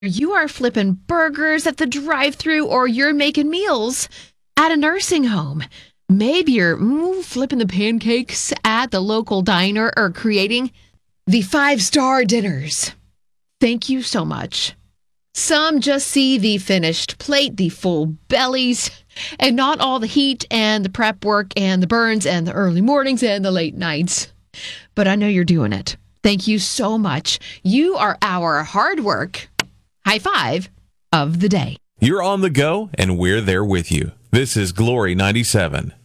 You are flipping burgers at the drive-thru, or you're making meals at a nursing home. Maybe you're flipping the pancakes at the local diner, or creating the five-star dinners. Thank you so much. Some just see the finished plate, the full bellies, and not all the heat and the prep work and the burns and the early mornings and the late nights. But I know you're doing it. Thank you so much. You are our hard work high five of the day. You're on the go, and we're there with you. This is Glory 97.